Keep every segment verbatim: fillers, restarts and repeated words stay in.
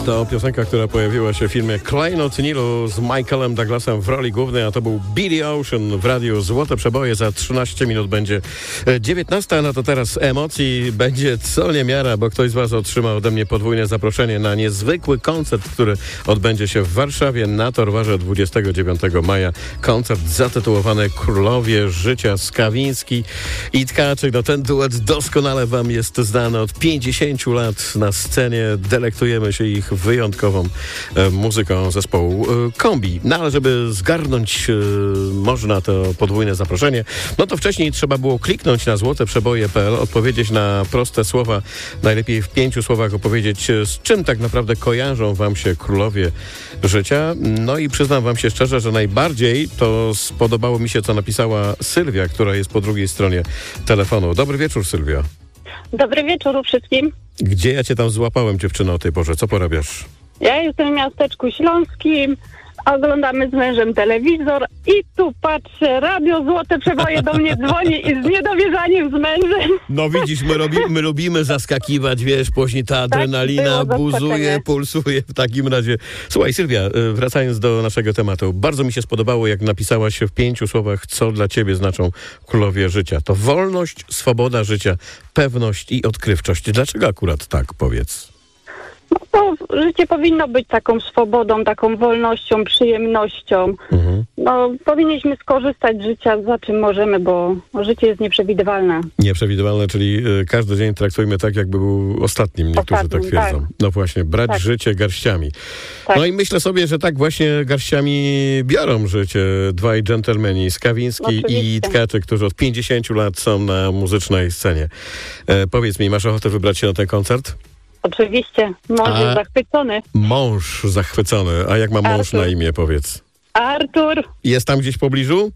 To piosenka, która pojawiła się w filmie Klejnot Nilu z Michaelem Douglasem w roli głównej, a to był Billy Ocean w radiu Złote Przeboje. Za trzynaście minut będzie dziewiętnasta, no to teraz emocji będzie co niemiara, bo ktoś z was otrzyma ode mnie podwójne zaproszenie na niezwykły koncert, który odbędzie się w Warszawie na Torwarze dwudziestego dziewiątego maja. Koncert zatytułowany Królowie Życia. Skawiński i Tkaczyk. No ten duet doskonale wam jest znany od pięćdziesięciu lat na scenie. Delektujemy się ich wyjątkową e, muzyką zespołu e, Kombi. No ale żeby zgarnąć e, można to podwójne zaproszenie, no to wcześniej trzeba było kliknąć na złoteprzeboje kropka p l, odpowiedzieć na proste słowa, najlepiej w pięciu słowach opowiedzieć, z czym tak naprawdę kojarzą wam się Królowie Życia. No i przyznam wam się szczerze, że najbardziej to spodobało mi się, co napisała Sylwia, która jest po drugiej stronie telefonu. Dobry wieczór, Sylwia. Dobry wieczór wszystkim. Gdzie ja cię tam złapałem, dziewczyno, o tej porze? Co porabiasz? Ja jestem w miasteczku śląskim, oglądamy z mężem telewizor i tu patrzę, radio Złote Przeboje do mnie dzwoni i z niedowierzaniem z mężem. No widzisz, my, robi, my lubimy zaskakiwać, wiesz, później ta adrenalina tak, buzuje, pulsuje w takim razie. Słuchaj, Sylwia, wracając do naszego tematu, bardzo mi się spodobało, jak napisałaś w pięciu słowach, co dla ciebie znaczą Królowie Życia. To wolność, swoboda życia, pewność i odkrywczość. Dlaczego akurat tak, powiedz? No, bo życie powinno być taką swobodą, taką wolnością, przyjemnością. Mhm. No, powinniśmy skorzystać z życia, za czym możemy, bo życie jest nieprzewidywalne. Nieprzewidywalne, czyli y, każdy dzień traktujmy tak, jakby był ostatnim. Niektórzy Ostatnim, tak twierdzą. Tak. No właśnie, brać tak. życie garściami. Tak. No i myślę sobie, że tak właśnie garściami biorą życie dwaj dżentelmeni, Skawiński Oczywiście. i Tkaczyk, którzy od pięćdziesięciu lat są na muzycznej scenie. E, powiedz mi, masz ochotę wybrać się na ten koncert? Oczywiście. Mąż A, jest zachwycony. Mąż zachwycony. A jak ma mąż Artur. na imię, powiedz? Artur. Jest tam gdzieś w pobliżu?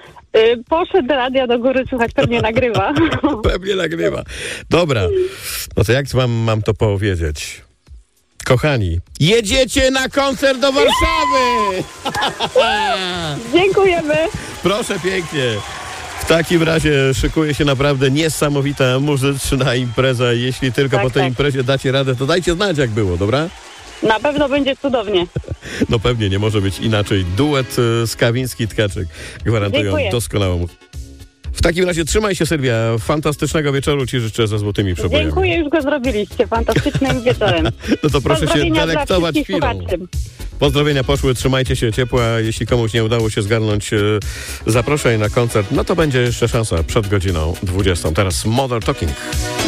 Yy, poszedł do radia do góry, słuchać, pewnie nagrywa. Pewnie nagrywa. Dobra. No to jak wam mam to powiedzieć? Kochani, jedziecie na koncert do Warszawy! Dziękujemy. Proszę pięknie. W takim razie szykuje się naprawdę niesamowita muzyczna impreza. Jeśli tylko tak, po tej tak. imprezie dacie radę, to dajcie znać, jak było, dobra? Na pewno będzie cudownie. No pewnie, nie może być inaczej. Duet Skawiński-Tkaczyk gwarantują Dziękuję. doskonałą muzykę. W takim razie trzymaj się, Sylwia. Fantastycznego wieczoru ci życzę ze Złotymi Przebojami. Dziękuję, już go zrobiliście. Fantastycznym wieczorem. No to proszę się delektować chwilą. Pozdrowienia poszły, trzymajcie się ciepła. Jeśli komuś nie udało się zgarnąć e, zaproszeń na koncert, no to będzie jeszcze szansa przed godziną dwudziestą. Teraz Modern Talking.